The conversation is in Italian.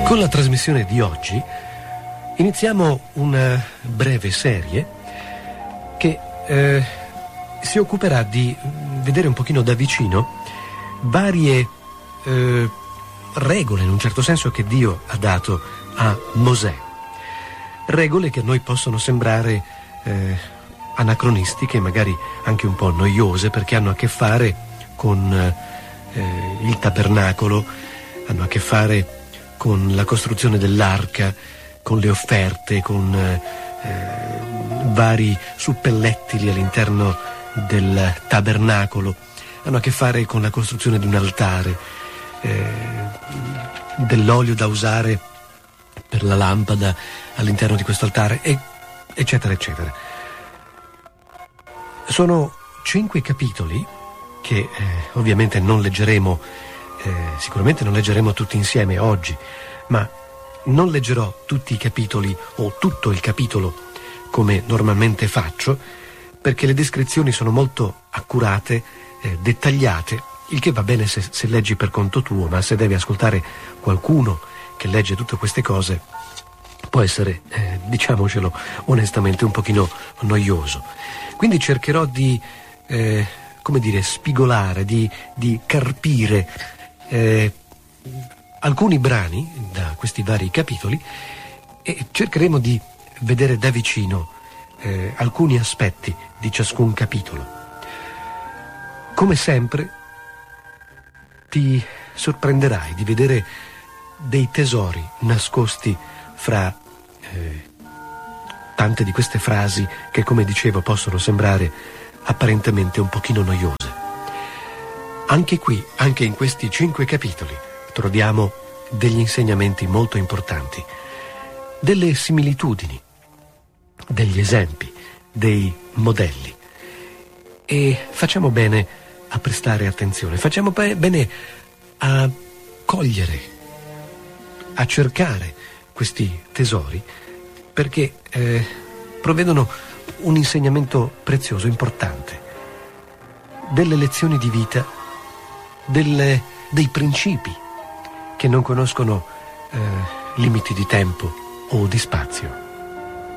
Con la trasmissione di oggi iniziamo una breve serie che si occuperà di vedere un pochino da vicino varie regole, in un certo senso, che Dio ha dato a Mosè. Regole che a noi possono sembrare anacronistiche, magari anche un po' noiose, perché hanno a che fare con il tabernacolo, hanno a che fare con la costruzione dell'arca, con le offerte, con vari suppellettili all'interno del tabernacolo, hanno a che fare con la costruzione di un altare, dell'olio da usare per la lampada all'interno di questo altare, eccetera, eccetera. Sono 5 capitoli che ovviamente non leggeremo, sicuramente non leggeremo tutti insieme oggi, ma non leggerò tutti i capitoli o tutto il capitolo come normalmente faccio, perché le descrizioni sono molto accurate, dettagliate, il che va bene se leggi per conto tuo, ma se devi ascoltare qualcuno che legge tutte queste cose può essere, diciamocelo onestamente, un pochino noioso. Quindi cercherò di spigolare, di carpire alcuni brani da questi vari capitoli e cercheremo di vedere da vicino alcuni aspetti di ciascun capitolo. Come sempre ti sorprenderai di vedere dei tesori nascosti fra tante di queste frasi che, come dicevo, possono sembrare apparentemente un pochino noiose. Anche qui, anche in questi 5 capitoli, troviamo degli insegnamenti molto importanti, delle similitudini, degli esempi, dei modelli. E facciamo bene a prestare attenzione, facciamo bene a cogliere, a cercare questi tesori, perché provvedono un insegnamento prezioso, importante, delle lezioni di vita, dei principi che non conoscono limiti di tempo o di spazio.